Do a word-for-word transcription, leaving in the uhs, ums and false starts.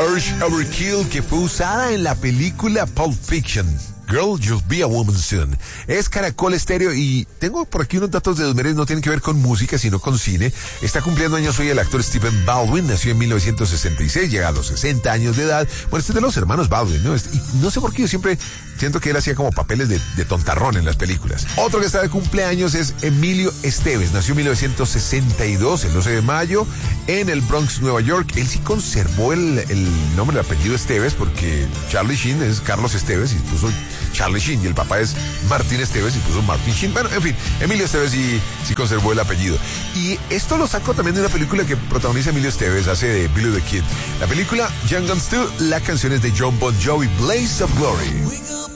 Urge Overkill, que fue usada en la película Pulp Fiction. Girl, You'll Be a Woman Soon. Es Caracol Estéreo y tengo por aquí unos datos de Dos Meres, no tienen que ver con música, sino con cine. Está cumpliendo años hoy el actor Stephen Baldwin, nació en mil novecientos sesenta y seis, llega a los sesenta años de edad. Bueno, este es de los hermanos Baldwin, ¿no? Y no sé por qué yo siempre siento que él hacía como papeles de, de tontarrón en las películas. Otro que está de cumpleaños es Emilio Esteves, nació en mil novecientos sesenta y dos, el doce de mayo, en el Bronx, Nueva York. Él sí conservó el, el nombre, el apellido Esteves, porque Charlie Sheen es Carlos Esteves y puso Charlie Sheen, y el papá es Martín Esteves y puso Martin Sheen. Bueno, en fin, Emilio Esteves sí, sí conservó el apellido. Y esto lo saco también de una película que protagoniza Emilio Esteves, hace de Billy the Kid. La película Young Guns dos, la canción es de John Bon Jovi, Blaze of Glory.